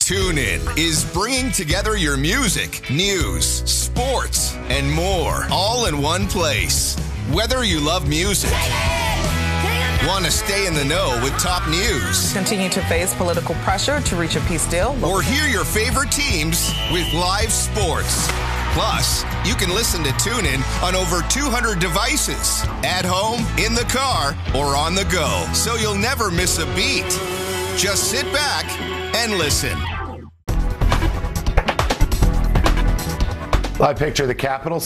TuneIn is bringing together your music, news, sports, and more all in one place. Whether you love music, want to stay in the know with top news, continue to face political pressure to reach a peace deal, or hear your favorite teams with live sports. Plus, you can listen to TuneIn on over 200 devices, at home, in the car, or on the go, so you'll never miss a beat. Just sit back and listen. Live picture of the Capitol,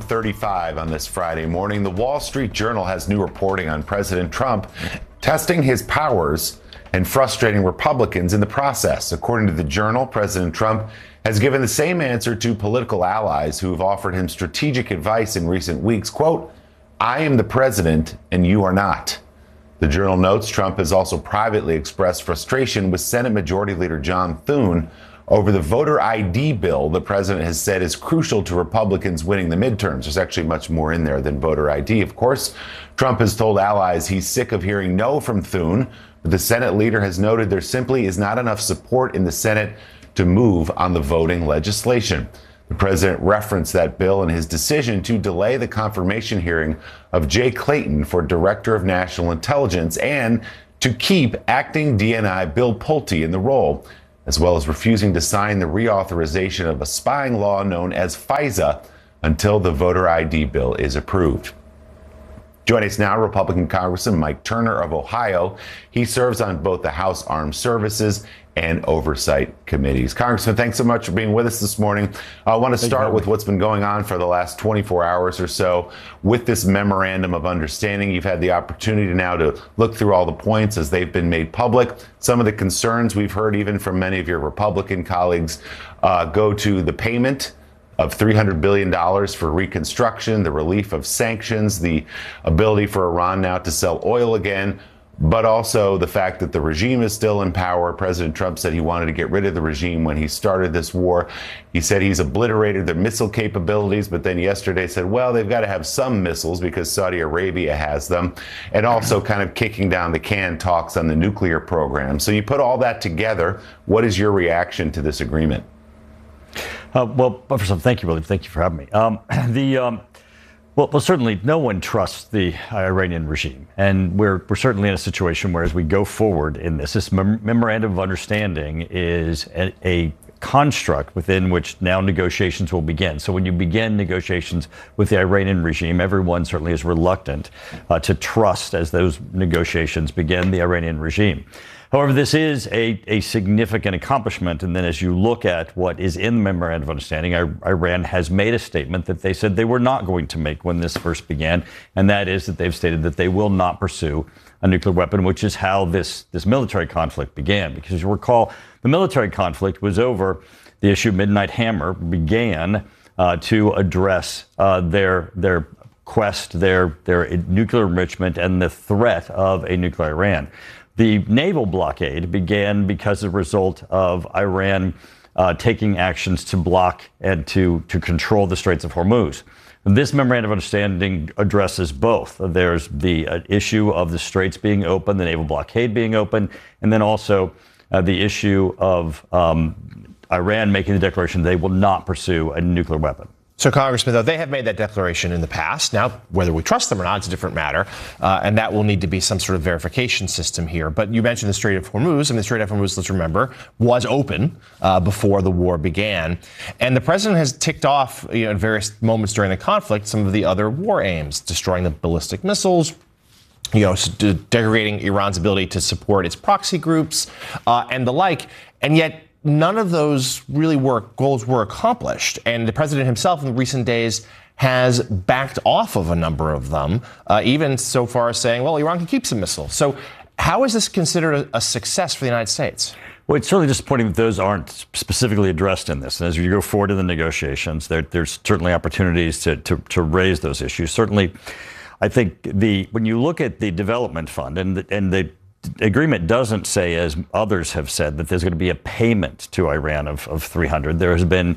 7:35 on this Friday morning. The Wall Street Journal has new reporting on President Trump testing his powers and frustrating Republicans in the process. According to the Journal, President Trump has given the same answer to political allies who have offered him strategic advice in recent weeks. Quote, "I am the president and you are not." The Journal notes Trump has also privately expressed frustration with Senate Majority Leader John Thune over the voter ID bill the president has said is crucial to Republicans winning the midterms. There's actually much more in there than voter ID. Of course, Trump has told allies he's sick of hearing no from Thune, but the Senate leader has noted there simply is not enough support in the Senate to move on the voting legislation. The president referenced that bill in his decision to delay the confirmation hearing of Jay Clayton for Director of National Intelligence and to keep acting DNI Bill Pulte in the role, as well as refusing to sign the reauthorization of a spying law known as FISA until the voter ID bill is approved. Joining us now, Republican Congressman Mike Turner of Ohio. He serves on both the House Armed Services and Oversight Committees. Congressman, thanks so much for being with us this morning. I want to start with what's been going on for the last 24 hours or so with this memorandum of understanding. You've had the opportunity now to look through all the points as they've been made public. Some of the concerns we've heard even from many of your Republican colleagues go to the payment of $300 billion for reconstruction, the relief of sanctions, the ability for Iran now to sell oil again, but also the fact that the regime is still in power. President Trump said he wanted to get rid of the regime when he started this war. He said he's obliterated their missile capabilities, but then yesterday said, well, they've got to have some missiles because Saudi Arabia has them, and also kind of kicking down the can talks on the nuclear program. So you put all that together, what is your reaction to this agreement? Well, first of all, thank you, William. Thank you for having me. Well, certainly no one trusts the Iranian regime. And we're certainly in a situation where as we go forward in this memorandum of understanding is a construct within which now negotiations will begin. So when you begin negotiations with the Iranian regime, everyone certainly is reluctant to trust as those negotiations begin the Iranian regime. However, this is a significant accomplishment. And then as you look at what is in the Memorandum of Understanding, Iran has made a statement that they said they were not going to make when this first began. And that is that they've stated that they will not pursue a nuclear weapon, which is how this military conflict began. Because you recall, the military conflict was over the issue Midnight Hammer began to address their quest, their nuclear enrichment, and the threat of a nuclear Iran. The naval blockade began because of the result of Iran taking actions to block and to control the Straits of Hormuz. This memorandum of understanding addresses both. There's the issue of the straits being open, the naval blockade being open, and then also the issue of Iran making the declaration they will not pursue a nuclear weapon. So, Congressman, though, they have made that declaration in the past. Now, whether we trust them or not, it's a different matter. And that will need to be some sort of verification system here. But you mentioned the Strait of Hormuz. And the Strait of Hormuz, let's remember, was open before the war began. And the president has ticked off, at various moments during the conflict, some of the other war aims, destroying the ballistic missiles, degrading Iran's ability to support its proxy groups and the like. And yet, none of those goals were accomplished. And the president himself in recent days has backed off of a number of them, even so far as saying, well, Iran can keep some missiles. So how is this considered a success for the United States? Well, it's certainly disappointing that those aren't specifically addressed in this. And as you go forward in the negotiations, there's certainly opportunities to raise those issues. Certainly, I think when you look at the development fund and the agreement doesn't say, as others have said, that there's going to be a payment to Iran of 300. There's been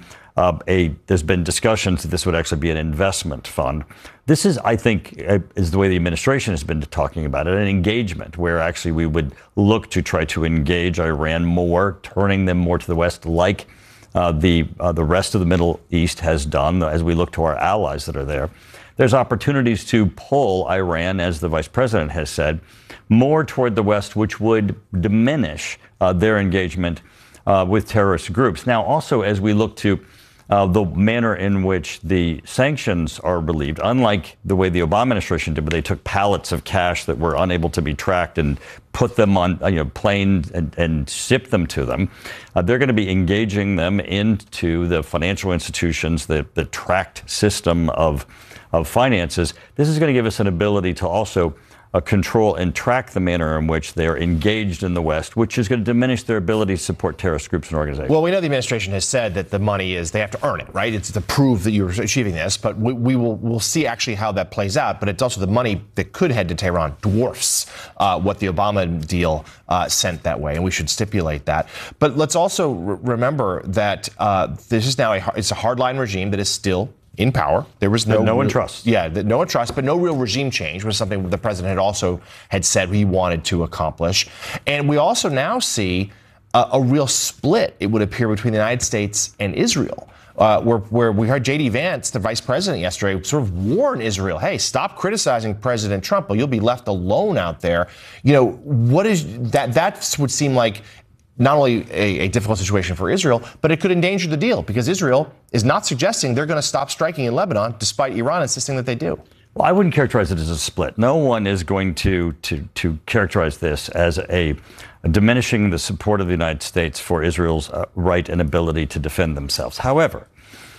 discussions that this would actually be an investment fund. This is, I think, is the way the administration has been talking about it, an engagement where actually we would look to try to engage Iran more, turning them more to the West, like the rest of the Middle East has done, as we look to our allies that are there. There's opportunities to pull Iran, as the vice president has said, more toward the West, which would diminish their engagement with terrorist groups. Now, also, as we look to the manner in which the sanctions are relieved, unlike the way the Obama administration did, where they took pallets of cash that were unable to be tracked and put them on planes and ship them to them, they're going to be engaging them into the financial institutions, the tracked system of finances. This is going to give us an ability to also control and track the manner in which they're engaged in the West, which is going to diminish their ability to support terrorist groups and organizations. Well, we know the administration has said that the money is, they have to earn it, right? It's to prove that you're achieving this, but we'll see actually how that plays out. But it's also the money that could head to Tehran dwarfs what the Obama deal sent that way, and we should stipulate that. But let's also remember that this is now it's a hardline regime that is still in power. There was no one trusts. Yeah, no one trusts, but no real regime change was something the president had said he wanted to accomplish. And we also now see a real split, it would appear, between the United States and Israel. Where we heard J.D. Vance, the vice president, yesterday sort of warn Israel, hey, stop criticizing President Trump or you'll be left alone out there. What is that? That would seem like not only a difficult situation for Israel, but it could endanger the deal because Israel is not suggesting they're going to stop striking in Lebanon, despite Iran insisting that they do. Well, I wouldn't characterize it as a split. No one is going to characterize this as a diminishing the support of the United States for Israel's right and ability to defend themselves. However,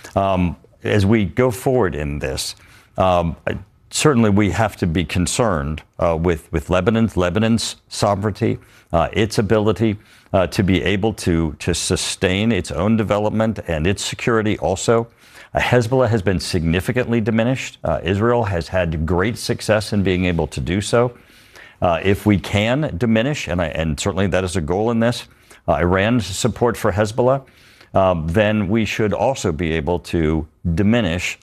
as we go forward in this, certainly we have to be concerned with Lebanon's sovereignty, its ability to be able to sustain its own development and its security also. Hezbollah has been significantly diminished. Israel has had great success in being able to do so. If we can diminish, and certainly that is a goal in this, Iran's support for Hezbollah, then we should also be able to diminish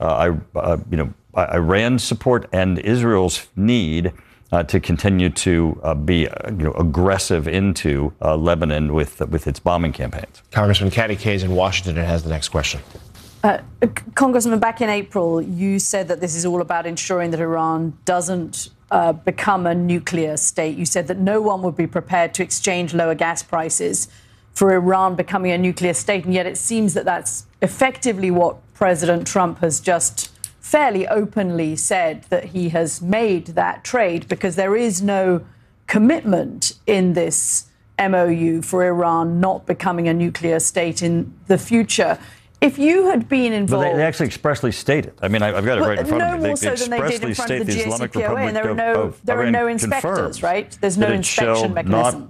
Iran's support and Israel's need to continue to be aggressive into Lebanon with its bombing campaigns. Congressman Katty Kayes in Washington has the next question. Congressman, back in April, you said that this is all about ensuring that Iran doesn't become a nuclear state. You said that no one would be prepared to exchange lower gas prices for Iran becoming a nuclear state. And yet it seems that that's effectively what President Trump has just fairly openly said, that he has made that trade, because there is no commitment in this MOU for Iran not becoming a nuclear state in the future. If you had been involved... Well, they actually expressly state it. I mean, I've got it right in front of me. No more so than they did in front of the JCPOA, and there are no inspectors, right? There's no inspection mechanism.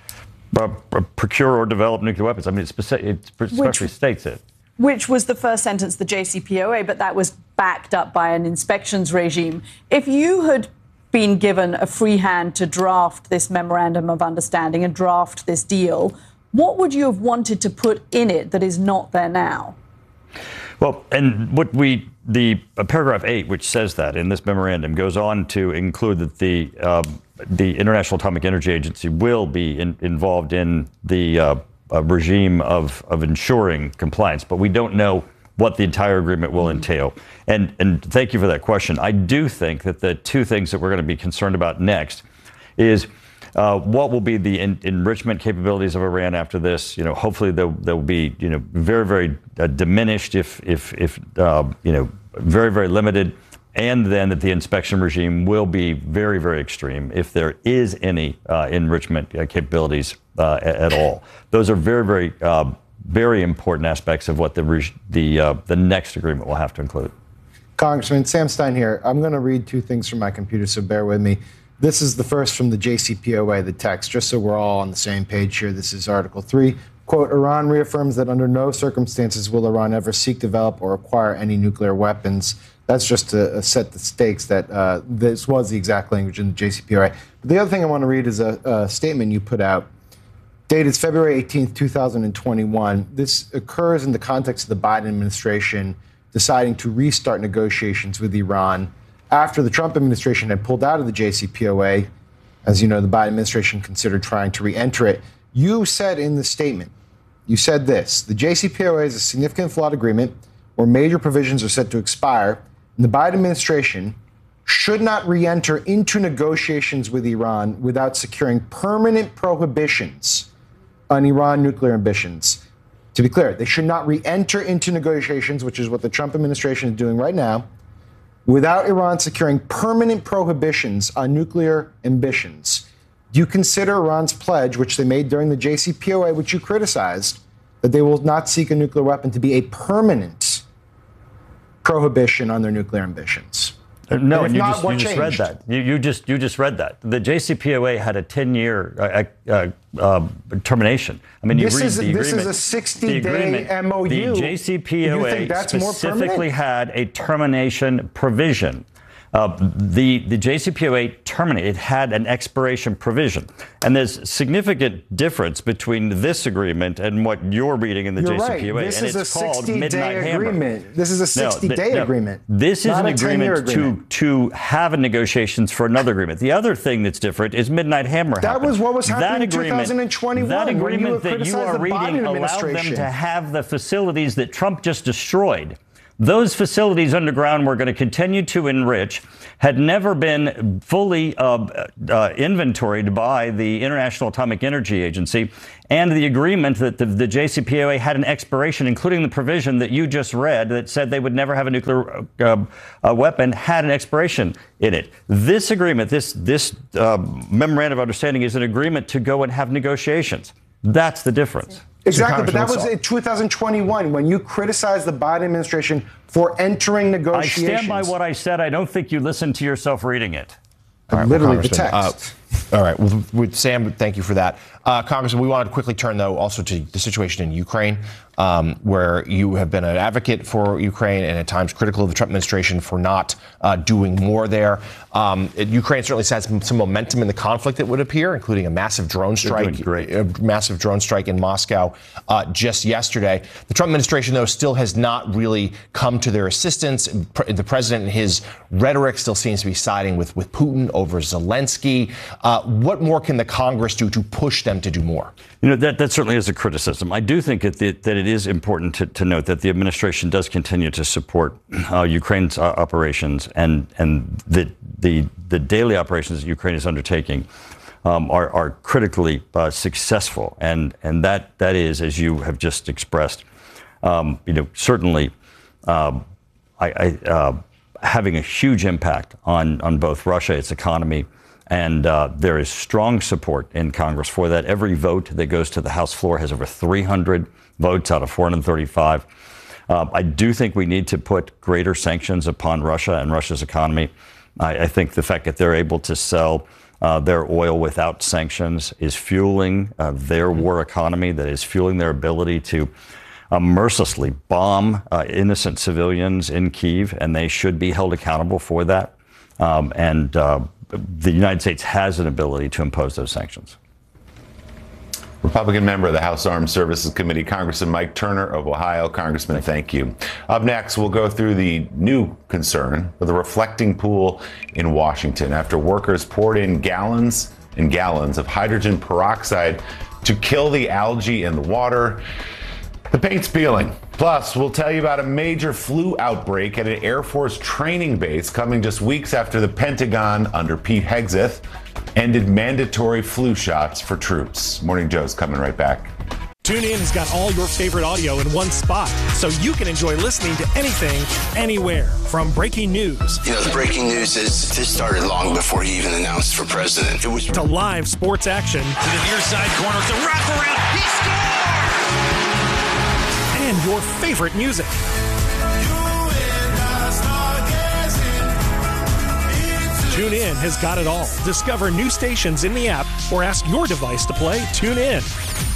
Procure or develop nuclear weapons. I mean, it especially states it. Which was the first sentence, the JCPOA, but that was backed up by an inspections regime. If you had been given a free hand to draft this memorandum of understanding and draft this deal, what would you have wanted to put in it that is not there now? Well, and the paragraph 8, which says that in this memorandum, goes on to include that the International Atomic Energy Agency will be involved in the regime of ensuring compliance, but we don't know what the entire agreement will entail. And thank you for that question. I do think that the two things that we're going to be concerned about next is what will be the enrichment capabilities of Iran after this. Hopefully they'll be very, very diminished, if very, very limited. And then that the inspection regime will be very, very extreme if there is any enrichment capabilities at all. Those are very, very, very important aspects of what the next agreement will have to include. Congressman Sam Stein here. I'm going to read two things from my computer, so bear with me. This is the first from the JCPOA, the text, just so we're all on the same page here. This is Article 3. Quote, Iran reaffirms that under no circumstances will Iran ever seek, develop, or acquire any nuclear weapons. That's just to set the stakes that this was the exact language in the JCPOA. But the other thing I want to read is a statement you put out, dated February 18th, 2021. This occurs in the context of the Biden administration deciding to restart negotiations with Iran after the Trump administration had pulled out of the JCPOA. As you know, the Biden administration considered trying to re-enter it. You said in the statement, you said this: the JCPOA is a significant flawed agreement where major provisions are set to expire, and the Biden administration should not re-enter into negotiations with Iran without securing permanent prohibitions on Iran nuclear ambitions. To be clear, they should not re-enter into negotiations, which is what the Trump administration is doing right now, without Iran securing permanent prohibitions on nuclear ambitions. Do you consider Iran's pledge, which they made during the JCPOA, which you criticized, that they will not seek a nuclear weapon, to be a permanent prohibition on their nuclear ambitions? No, and you just read that. You just read that. The JCPOA had a 10-year termination. I mean, this you read is, the agreement. This is a 60-day MOU. The JCPOA specifically had a termination provision. The JCPOA terminated. It had an expiration provision. And there's a significant difference between this agreement and what you're reading in the JCPOA. Right. This and is it's a called 60-day agreement. This is a 60-day agreement. This is an agreement to have a negotiations for another agreement. The other thing that's different is Midnight Hammer. That was what was happening in 2021. That agreement that you are reading allowed them to have the facilities that Trump just destroyed. Those facilities underground were going to continue to enrich, had never been fully inventoried by the International Atomic Energy Agency, and the agreement that the JCPOA had an expiration, including the provision that you just read that said they would never have a nuclear weapon, had an expiration in it. This agreement, this memorandum of understanding, is an agreement to go and have negotiations. That's the difference. Exactly, but that was in 2021 when you criticized the Biden administration for entering negotiations. I stand by what I said. I don't think you listened to yourself reading it. Right, literally the text. All right. With Sam, thank you for that. Congressman, we wanted to quickly turn, though, also to the situation in Ukraine, where you have been an advocate for Ukraine and at times critical of the Trump administration for not doing more there. Ukraine certainly has some momentum in the conflict, it would appear, including a massive drone strike, in Moscow just yesterday. The Trump administration, though, still has not really come to their assistance. The president, in his rhetoric, still seems to be siding with Putin over Zelensky. What more can the Congress do to push them to do more? You know, that certainly is a criticism. I do think that it is important to note that the administration does continue to support Ukraine's operations, and the daily operations that Ukraine is undertaking are critically successful, and that is, as you have just expressed, certainly having a huge impact on both Russia, its economy. And there is strong support in Congress for that. Every vote that goes to the House floor has over 300 votes out of 435. I do think we need to put greater sanctions upon Russia and Russia's economy. I think the fact that they're able to sell their oil without sanctions is fueling their war economy, that is fueling their ability to mercilessly bomb innocent civilians in Kyiv, and they should be held accountable for that. The United States has an ability to impose those sanctions. Republican member of the House Armed Services Committee, Congressman Mike Turner of Ohio. Congressman, thank you. Up next, we'll go through the new concern for the reflecting pool in Washington after workers poured in gallons and gallons of hydrogen peroxide to kill the algae in the water. The paint's peeling. Plus, we'll tell you about a major flu outbreak at an Air Force training base coming just weeks after the Pentagon, under Pete Hegseth, ended mandatory flu shots for troops. Morning Joe's coming right back. TuneIn has got all your favorite audio in one spot, so you can enjoy listening to anything, anywhere. From breaking news. You know, the breaking news is this started long before he even announced for president. It was to live sports action. To the near side corner, the wraparound, he scores! And your favorite music. TuneIn has got it all. Discover new stations in the app or ask your device to play TuneIn.